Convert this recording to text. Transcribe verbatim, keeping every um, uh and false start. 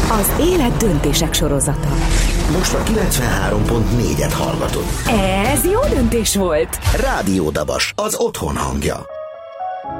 Az élet döntések sorozata. Most a kilencvenhárom pont négyet hallgatod. Ez jó döntés volt. Rádió Dabas, az otthon hangja.